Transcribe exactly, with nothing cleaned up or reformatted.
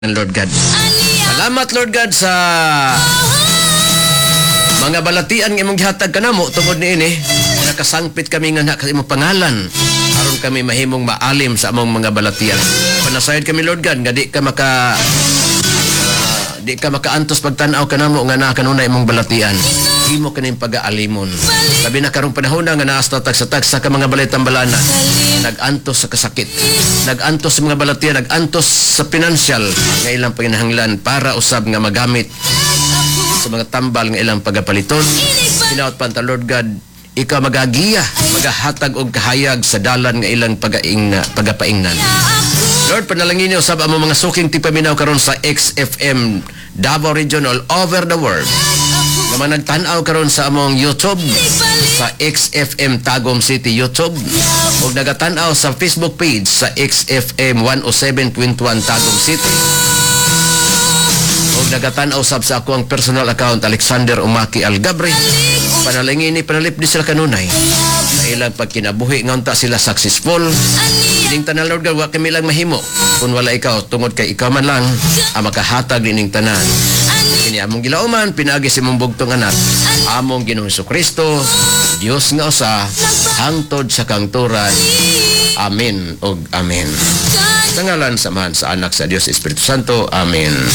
Lord God. Salamat Lord God sa mga balatian nga imong gihatag kanamo tungod niini. Nakasangpit kami nga na sa imong pangalan aron kami mahimong maalim sa among mga balatian. Panasayod kami Lord God nga di ka maka uh, di ka makaantos pagtan-aw kanamo nga na kanunay imong balatian. Imo kaning pag-aalimon. Labi na karong panahon nga naas na tagsa-tagsa ka mga balitang balana. Nag-antos sa kasakit. Nag-antos sa mga balatian, nag-antos sa pinansyal nga ilang panginahanglan para usab nga magamit sa mga tambal nga ilang pagapaliton. Hinaot pa ta Lord God, ikaw magagiya, magahatag og kahayag sa dalan nga ilang pagaing pagapaingnan. Lord, panalangin niyo usab ang mga suking tipaminaw karon sa X F M Davao Region all over the world. Nga nagtan-aw karon sa among YouTube sa X F M Tagum City YouTube ug nagatan-aw sa Facebook page sa X F M one oh seven point one Tagum City ug nagatan-aw sab sa akong personal account Alexander Umaki Algabre. Panalangin ni panalip di sila kanunay sa ilang pagkinabuhi nga unta sila successful. Ining tanan Lord God, wa kami lang mahimo kung wala ikaw, tungod kay ikaw man lang ang makahatag ining tanan. Kini among gilauman pinaagi sa imong bugtong anak, among Ginoong Jesucristo, Dios nga usa, hangtod sa kangturan. Amen ug amen. Sa ngalan samahan sa anak sa Dios Espiritu Santo. Amen.